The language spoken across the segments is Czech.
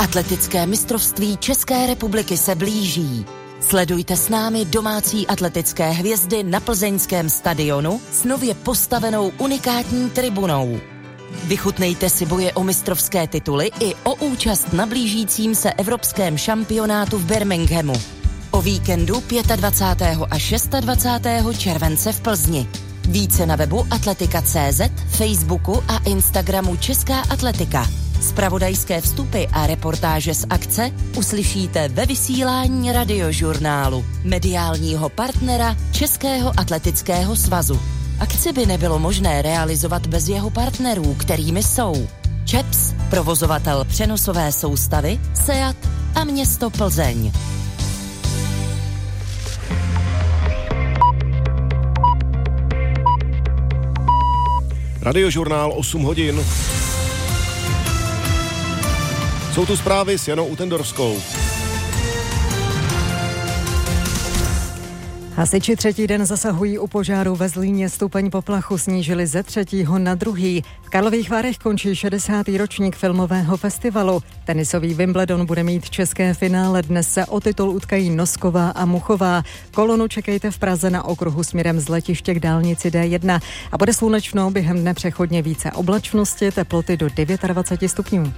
Atletické mistrovství České republiky se blíží. Sledujte s námi domácí atletické hvězdy na plzeňském stadionu s nově postavenou unikátní tribunou. Vychutnejte si boje o mistrovské tituly i o účast na blížícím se evropském šampionátu v Birminghamu. O víkendu 25. a 26. července v Plzni. Více na webu atletika.cz, Facebooku a Instagramu Česká atletika. Zpravodajské vstupy a reportáže z akce uslyšíte ve vysílání Radiožurnálu, mediálního partnera Českého atletického svazu. Akci by nebylo možné realizovat bez jeho partnerů, kterými jsou ČEPS, provozovatel přenosové soustavy, SEAT a město Plzeň. Radiožurnál 8 hodin. Jsou tu zprávy s Janou Utendorskou. Hasiči třetí den zasahují u požáru ve Zlíně. Stupeň poplachu snížili ze 3. na 2. V Karlových Varech končí 60. ročník filmového festivalu. Tenisový Wimbledon bude mít české finále. Dnes se o titul utkají Nosková a Muchová. Kolonu čekejte v Praze na okruhu směrem z letiště k dálnici D1. A bude slunečno, během dne přechodně více oblačnosti, teploty do 29 stupňů.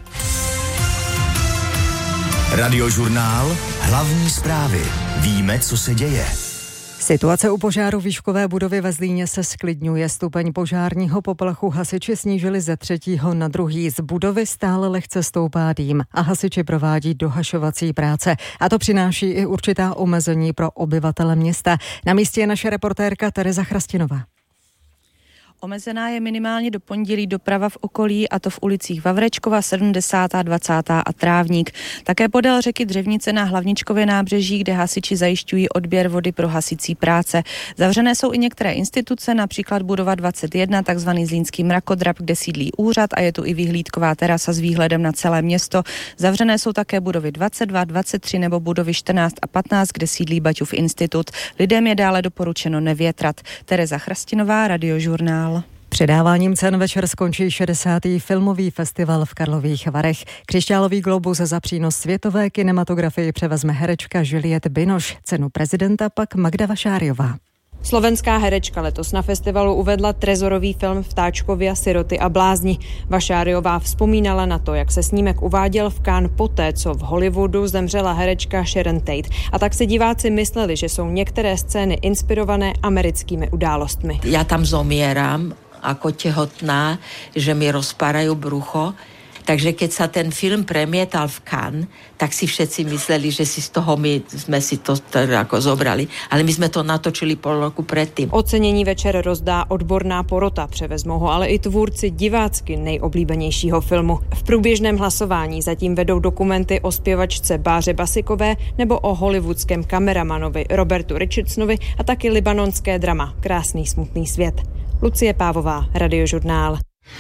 Radiožurnál, hlavní zprávy. Víme, co se děje. Situace u požáru výškové budovy ve Zlíně se zklidňuje. Stupeň požárního poplachu hasiči snížili ze 3. na 2. Z budovy stále lehce stoupá dým a hasiči provádí dohašovací práce. A to přináší i určitá omezení pro obyvatele města. Na místě je naše reportérka Tereza Chrastinová. Omezená je minimálně do pondělí doprava v okolí, a to v ulicích Vavrečkova, 70., 20. a Trávník. Také podél řeky Dřevnice na Hlavničkově nábřeží, kde hasiči zajišťují odběr vody pro hasicí práce. Zavřené jsou i některé instituce, například budova 21, takzvaný Zlínský mrakodrap, kde sídlí úřad, a je tu i vyhlídková terasa s výhledem na celé město. Zavřené jsou také budovy 22, 23 nebo budovy 14 a 15, kde sídlí Baťův institut. Lidem je dále doporučeno nevětrat. Tereza Chrastinová, Radiožurnál. Předáváním cen večer skončí 60. filmový festival v Karlových Varech. Křišťálový globus za přínos světové kinematografii převezme herečka Juliette Binoche. Cenu prezidenta pak Magda Vašáriová. Slovenská herečka letos na festivalu uvedla trezorový film Vtáčkovia, siroty a blázni. Vašáriová vzpomínala na to, jak se snímek uváděl v Cannes poté, co v Hollywoodu zemřela herečka Sharon Tate. A tak si diváci mysleli, že jsou některé scény inspirované americkými událostmi. Ja tam zomieram ako tehotná, že mi rozpárajú brucho. Takže keď sa ten film premietal v Cannes, tak si všetci mysleli, že si z toho my sme si to ako zobrali. Ale my sme to natočili pol roku predtým. Ocenění večer rozdá odborná porota, převezmou ho ale i tvůrci divácky nejoblíbenějšího filmu. V průběžném hlasování zatím vedou dokumenty o zpěvačce Báře Basikové nebo o hollywoodském kameramanovi Robertu Richardsonovi a taky libanonské drama Krásný smutný svět. Lucie Pávová, Radiožurnál.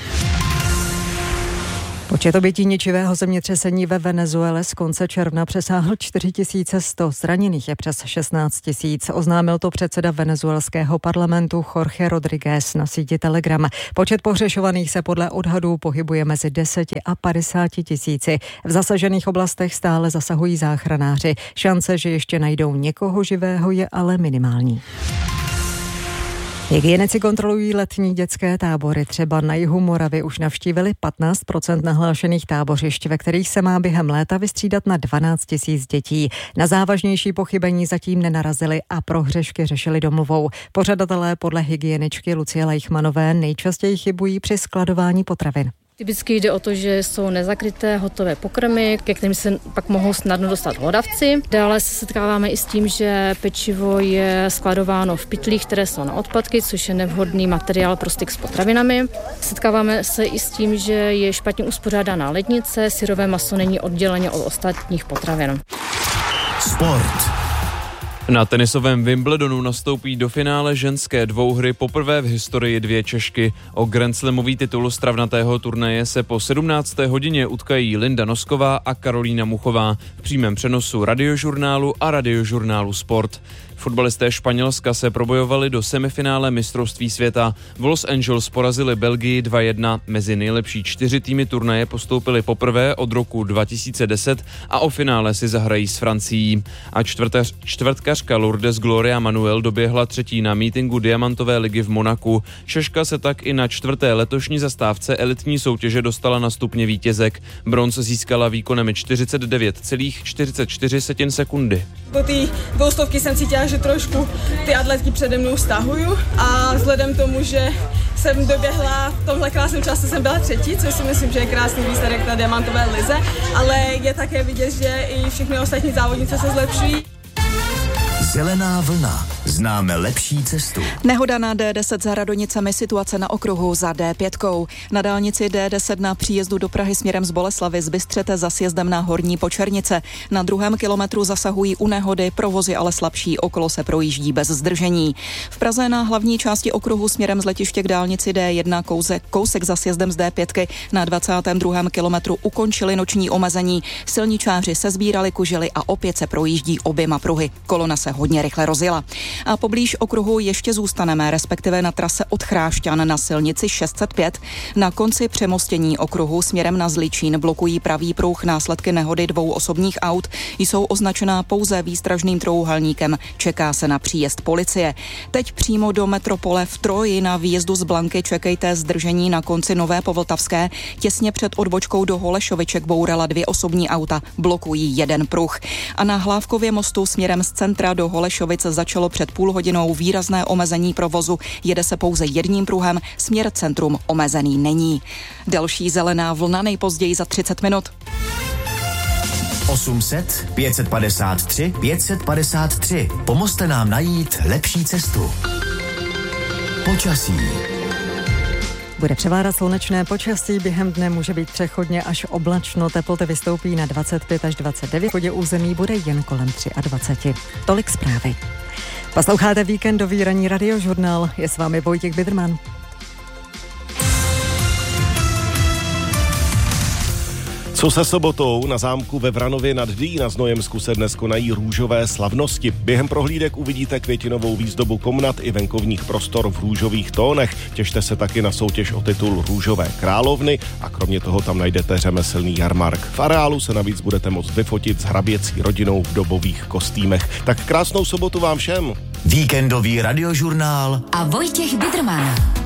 Počet obětí ničivého zemětřesení ve Venezuele z konce června přesáhl 4100, zraněných je přes 16 000. Oznámil to předseda venezuelského parlamentu Jorge Rodríguez na síti Telegram. Počet pohřešovaných se podle odhadů pohybuje mezi 10 a 50 000. V zasažených oblastech stále zasahují záchranáři. Šance, že ještě najdou někoho živého, je ale minimální. Hygienici kontrolují letní dětské tábory. Třeba na jihu Moravy už navštívili 15% nahlášených tábořišť, ve kterých se má během léta vystřídat na 12 000 dětí. Na závažnější pochybení zatím nenarazili a prohřešky řešili domluvou. Pořadatelé podle hygieničky Lucie Lejchmanové nejčastěji chybují při skladování potravin. Typicky jde o to, že jsou nezakryté hotové pokrmy, ke kterým se pak mohou snadno dostat hlodavci. Dále se setkáváme i s tím, že pečivo je skladováno v pytlích, které jsou na odpadky, což je nevhodný materiál pro styk s potravinami. Setkáváme se i s tím, že je špatně uspořádaná lednice, syrové maso není odděleně od ostatních potravin. Sport. Na tenisovém Wimbledonu nastoupí do finále ženské dvouhry poprvé v historii 2 Češky. O grandslamový titul stravnatého turnaje se po 17. hodině utkají Linda Nosková a Karolína Muchová v přímém přenosu Radiožurnálu a Radiožurnálu Sport. Fotbalisté Španělska se probojovali do semifinále mistrovství světa. V Los Angeles porazili Belgii 2-1. Mezi nejlepší 4 týmy turnaje postoupili poprvé od roku 2010 a o finále si zahrají s Francií. A čtvrtkařka Lourdes Gloria Manuel doběhla 3. na mítinku Diamantové ligy v Monaku. Češka se tak i na 4. letošní zastávce elitní soutěže dostala na stupně vítězek. Bronz získala výkonem 49,44 sekundy. Po té dvoustovky jsem cítila, že trošku ty atletky přede mnou stahuju a vzhledem tomu, že jsem doběhla v tomhle krásném čase, jsem byla 3., což si myslím, že je krásný výsledek na diamantové lize, ale je také vidět, že i všechny ostatní závodnice se zlepšují. Zelená vlna. Známe lepší cestu. Nehoda na D10 za Radonicemi, situace na okruhu za D5. Na dálnici D10 na příjezdu do Prahy směrem z Boleslavy z Bystřete za sjezdem na Horní Počernice. Na 2. kilometru zasahují u nehody, provozy ale slabší, okolo se projíždí bez zdržení. V Praze na hlavní části okruhu směrem z letiště k dálnici D1 kousek za sjezdem z D5 na 22. kilometru ukončili noční omezení. Silničáři se sbírali kužely a opět se projíždí oběma pruhy. Kolona se hodně rychle rozjela. A poblíž okruhu ještě zůstaneme, respektive na trase od Chrášťan na silnici 605. Na konci přemostění okruhu směrem na Zličín blokují pravý pruh. Následky nehody 2 osobních aut jsou označená pouze výstražným trojúhelníkem. Čeká se na příjezd policie. Teď přímo do metropole v Troji na výjezdu z Blanky čekejte zdržení na konci Nové Povltavské. Těsně před odbočkou do Holešoviček bourala 2 osobní auta, blokují 1 pruh. A na Hlávkově mostu směrem z centra do Holešovic začalo před půl hodinou výrazné omezení provozu. Jede se pouze 1 pruhem, směr centrum omezený není. Další zelená vlna nejpozději za 30 minut. 800 553 553. Pomozte nám najít lepší cestu. Počasí. Bude převládat slunečné počasí, během dne může být přechodně až oblačno, teploty vystoupí na 25 až 29, v vodě území bude jen kolem 23. Tolik zprávy. Posloucháte víkendový ranní Radiožurnál, je s vámi Vojtěch Bidrman. Co se sobotou na zámku ve Vranově nad Dý na Znojemsku se dnes konají růžové slavnosti. Během prohlídek uvidíte květinovou výzdobu komnat i venkovních prostor v růžových tónech. Těšte se taky na soutěž o titul Růžové královny a kromě toho tam najdete řemeslný jarmark. V areálu se navíc budete moct vyfotit s hraběcí rodinou v dobových kostýmech. Tak krásnou sobotu vám všem. Víkendový Radiožurnál a Vojtěch Bidrman.